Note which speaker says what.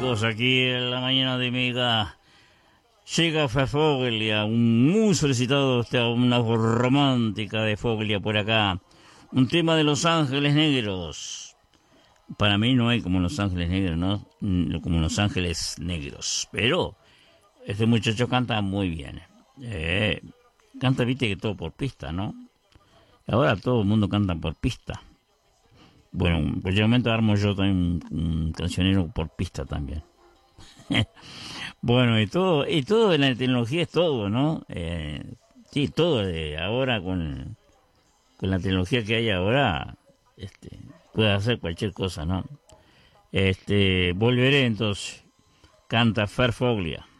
Speaker 1: Aquí en la mañana de Mega llega Foglia, un muy solicitado, una voz romántica de Foglia por acá. Un tema de Los Ángeles Negros. Para mí no hay como Los Ángeles Negros, ¿no? Como Los Ángeles Negros. Pero este muchacho canta muy bien. Canta, viste, que todo por pista, ¿no? Ahora todo el mundo canta por pista. Bueno, en cualquier momento armo yo también un cancionero por pista también. Bueno, y todo en la tecnología es todo, ¿no? Sí, todo ahora con la tecnología que hay ahora, puede hacer cualquier cosa, ¿no? Volveré entonces, canta Fer Foglia.